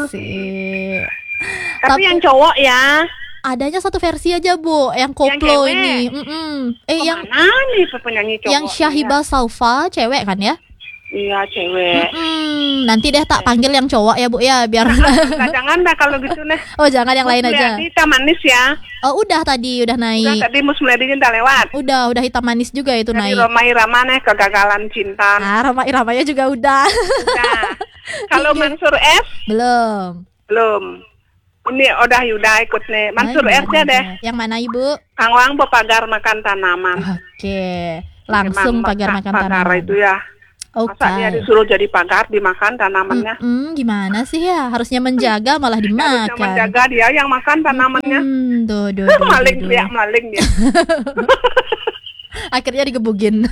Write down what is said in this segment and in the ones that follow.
sih. Tapi yang cowok ya. Adanya satu versi aja Bu, yang koplo ini. Yang mana nih penyanyi cowok? Yang Syahibah Saufa, cewek kan ya? Iya cewek. Nanti deh tak panggil yang cowok ya Bu ya, biar. Jangan dah kalau gitu nih. Oh jangan yang lain aja. Hitam manis ya. Oh udah tadi udah naik. Udah tadi Musmuladinya udah lewat. Udah hitam manis juga itu dari naik. Roma Irama nih kegagalan cinta. Roma Iramanya juga udah. Udah. Kalau Mansur S belum. Ini udah Yuda ikut nih. Mansur S ya deh. Yang mana Ibu? Kang Wang pagar makan tanaman. Oke. Langsung pagar makan tanaman. Pagar itu ya. Masa dia disuruh jadi pagar dimakan tanamannya? Gimana sih ya? Harusnya menjaga malah dimakan. Harusnya menjaga dia yang makan tanamannya. Maling dia. Akhirnya digebugin.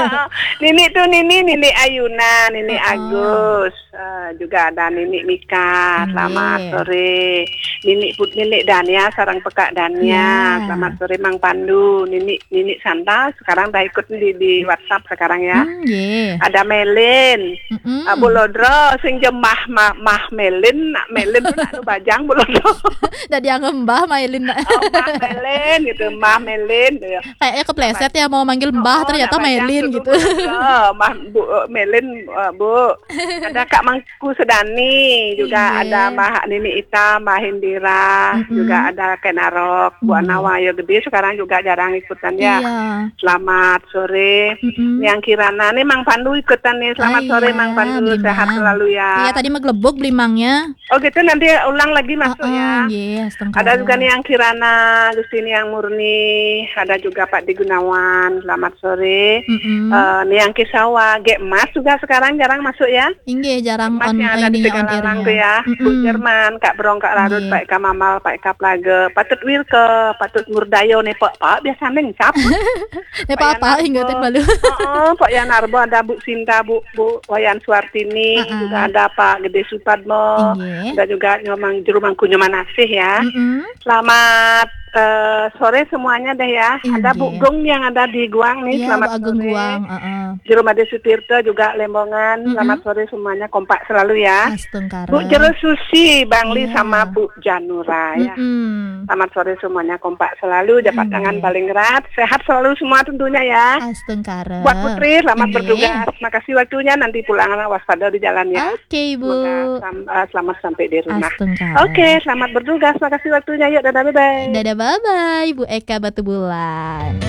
Nini Ayuna, Nini Agus, juga ada Nini Mika, selamat sore. Nini Dania, sarang pekak Dania, selamat sore Mang Pandu. Nini Santa sekarang udah ikut di WhatsApp sekarang ya. Ada Melin, Bu Lodro, sing jemah mah Melin tuh nak bajang Bu Lodro. Dah dianggap Mbah Melin. Mbah Melin gitu, Mbah Melin. Kayaknya kepleset ya mau manggil Mbah ternyata Melin gitu. Mbah Bu Melin Bu. Ada Kak Mangku Sedani, juga ada Mbah Nini Ita, Mbah Hindira, juga ada Kenarok, Bu Anawayo Gede sekarang juga jarang ikutan ya. Selamat sore. Yang Kirana nih Mang Pandu ikutan nih. Selamat sore Mang Pandu, sehat selalu ya. Iya tadi meglebok beli mangnya. Oh gitu nanti ulang lagi masuk ya. Ada juga nih yang Kirana, Gustini yang Murni, ada juga Pak Digunawan. Selamat sore. Nih yang Kisawa, Emas juga sekarang jarang masuk ya. Jarang on ada di Tegalarang tuh ya. Bu Jerman, Kak Brong, Kak Larut, Pak Eka Mamal, Pak Eka Plage, Patut Wilke, Patut Murdayo, nih Pak biasa nengcap. Nih Pak ingatan balu. Pak Yanarbo, ada Bu Sinta, Bu Wayan Suartini, juga ada Pak Gede Supadmo, ada juga Nyomang Jerumangku Nyoman Asih ya. Selamat sore semuanya deh ya. Ada Bu Gung yang ada di Guang nih. Selamat sore. Guang. Jerumade Sutirta juga Lembongan. Selamat sore semuanya, kompak selalu ya. Bu Jero Susi, Bang Li sama Bu Janura ya. Selamat sore semuanya, kompak selalu, jabat tangan paling erat, sehat selalu semua tentunya ya. Buat Putri selamat bertugas. Makasih waktunya, nanti pulang waspada di jalan ya. Oke Ibu. Selamat sampai di rumah. Oke, selamat bertugas. Makasih waktunya. Yuk dadah bye. Dadah bye-bye Bu Eka Batu Bulan.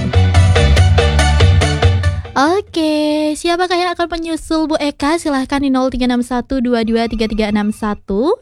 Oke, siapakah yang akan menyusul Bu Eka? Silahkan di 0361223361.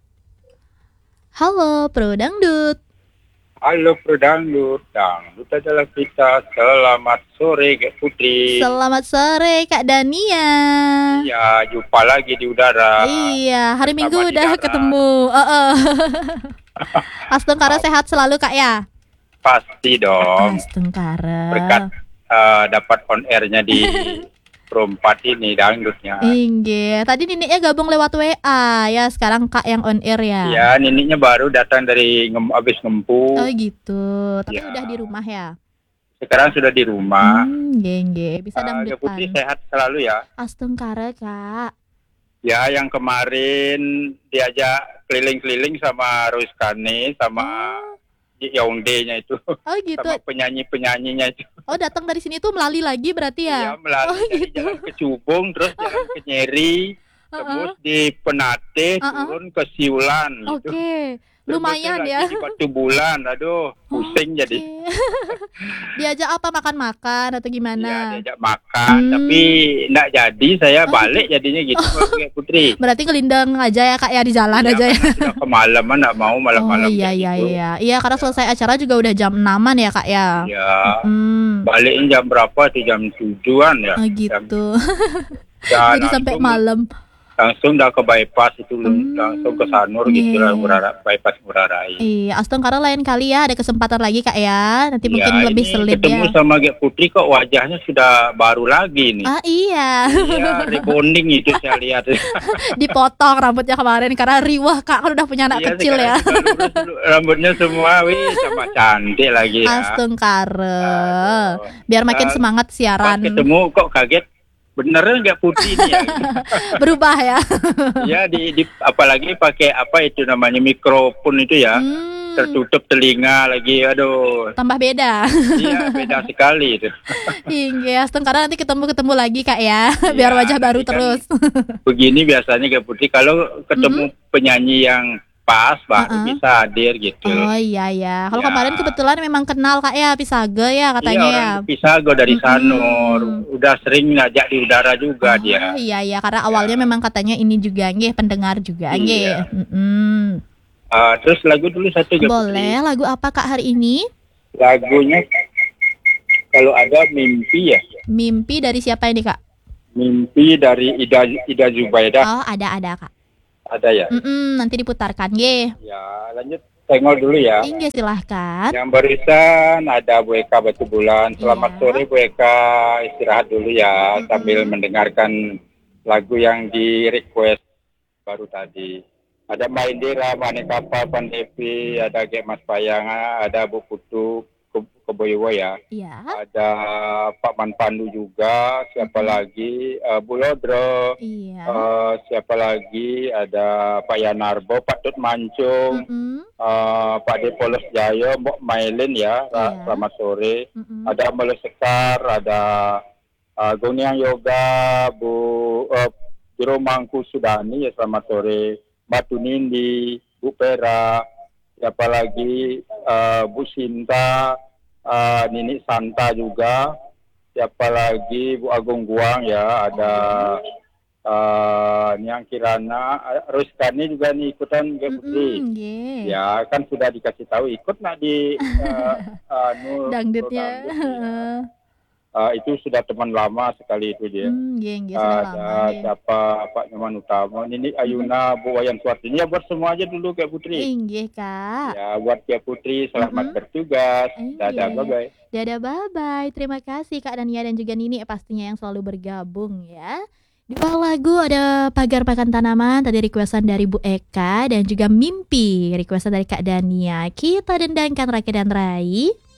Halo Pro Dangdut. Halo Pro Dangdut. Dangdut adalah kita. Selamat sore Kak Putri. Selamat sore Kak Dania. Iya, jumpa lagi di udara. Iya, hari Minggu udah ketemu. Astungkara sehat selalu Kak ya? Pasti dong. Astungkara. Berkat dapat on airnya di Pro 4 ini dangdutnya. Tadi Niniknya gabung lewat WA ya, sekarang Kak yang on air ya? Iya, Niniknya baru datang dari habis ngempu. Oh gitu, tapi udah di rumah ya? Sekarang sudah di rumah. Bisa dangdutan. Putri sehat selalu ya. Astungkara Kak. Ya, yang kemarin diajak keliling-keliling sama Ruskani sama Yaounde-nya itu. Oh gitu. Sama penyanyi-penyanyinya itu. Oh, datang dari sini tuh melalui lagi berarti ya? Iya, melalui dari jalan ke Cubung, terus jalan ke Nyeri, terus di Penate, turun ke Siulan gitu. Lumayan ya. Di Batu Bulan, aduh, pusing jadi. Diajak apa, makan-makan atau gimana? Iya, diajak makan, tapi enggak jadi, saya balik jadinya gitu, Putri. Berarti ngelindang aja ya Kak ya, di jalan aja ya. Sudah kemalaman, enggak mau malam-malam. Iya, karena selesai acara juga udah jam 6-an ya Kak ya. Iya. Baliknya jam berapa? Di jam 7-an ya. Oh gitu. Jadi sampai malam. Langsung dah ke bypass itu, langsung ke Sanur gitu lah, bypass Ngurah Rai. Iya, Astungkara lain kali ya ada kesempatan lagi Kak ya. Nanti mungkin lebih selip ya. Ketemu sama Gek Putri kok wajahnya sudah baru lagi nih. Iya. Iya, rebonding itu saya lihat. Dipotong rambutnya kemarin karena riwah Kak, kan udah punya anak kecil ya. Rambutnya semua sama cantik lagi ya. Astungkara. Biar makin semangat siaran. Pas ketemu kok kaget. beneran nggak Putri ini ya. Berubah ya. Ya apalagi pakai apa itu namanya mikrofon itu ya. Tertutup telinga lagi, aduh. Tambah beda. Iya, beda sekali itu. Hingga karena nanti ketemu lagi Kak ya, biar wajah baru kan terus. Begini biasanya Kak Putri, kalau ketemu penyanyi yang pas, baru bisa hadir gitu. Oh iya ya. Kalau Ya. kemarin kebetulan memang kenal Kak ya, Pisage ya katanya Iya, ya. orang Pisago dari Sanur, udah sering ngajak di udara juga dia. Iya ya, karena awalnya memang katanya ini juga nggih, pendengar juga nggih. Iya. Terus lagu dulu satu Kak Putri. Boleh, lagu apa Kak hari ini? Lagunya kalau ada Mimpi ya. Mimpi dari siapa ini Kak? Mimpi dari Ida Zubaidah. Oh, ada Kak. Ada ya. Nanti diputarkan nggih. Ya, lanjut tengok dulu ya. Inggih silahkan. Yang barisan ada Bu Eka Batu Bulan. Selamat sore Bu Eka, istirahat dulu ya sambil mendengarkan lagu yang di request baru tadi. Ada Mbak Indira, Manekapa, Pandepi, ada Gek Mas Payang, ada Bu Putu, Keboyowo ya. Iya. Ada Pak Manpandu juga, siapa lagi? Bu Lodro. Iya. Siapa lagi? Ada Pak Yanarbo, Pak Tut Mancung, Pak Depolos Jayo, Mbok Mailin ya. Selamat sore. Ada Melo Sekar, ada Goniang Yoga, Bu Jero Mangku Sudani ya, selamat sore. Batu Nindi, Bu Pera, siapa lagi? Bu Sinta, Nini Santa juga, siapa lagi? Bu Agung Guang ya, ada Niang Kirana, Ruskani juga nih ikutan Kak Putri. Ya kan sudah dikasih tahu ikut nak di dangdutnya. Itu sudah teman lama sekali itu dia. Ada siapa Pak Nyoman Utama, Nini Ayuna, Bu Wayan Suartini, ya buat semua aja dulu Kak Putri. Inggih Kak. Ya buat Kak Putri selamat bertugas. Dadah bye-bye. Dadah bye-bye. Terima kasih Kak Dania dan juga Nini pastinya yang selalu bergabung ya. Di bawah lagu ada Pagar Pakan Tanaman, tadi requestan dari Bu Eka, dan juga Mimpi requestan dari Kak Dania. Kita dendangkan Raki dan Rai.